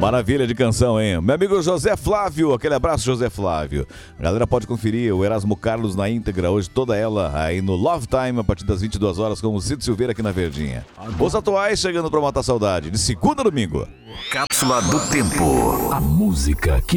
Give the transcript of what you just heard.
Maravilha de canção, hein? Meu amigo José Flávio, aquele abraço, José Flávio. A galera pode conferir o Erasmo Carlos na íntegra hoje, toda ela aí no Love Time, a partir das 22 horas, com o Cito Silveira aqui na Verdinha. Os atuais chegando pra matar saudade, de segunda a domingo. Cápsula do Tempo. A música que